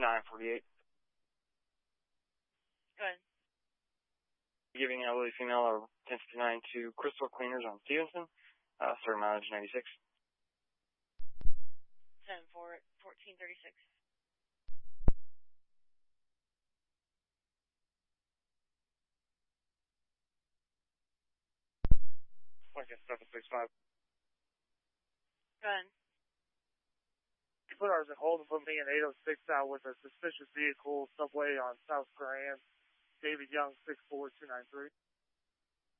948. Go ahead. Giving elderly female a 1059 to Crystal Cleaners on Stevenson. Sir mileage 96. 1436. Lincoln 765. Go ahead. Put ours at hold and put me in 806 out with a suspicious vehicle subway on South Grand. David Young 64293.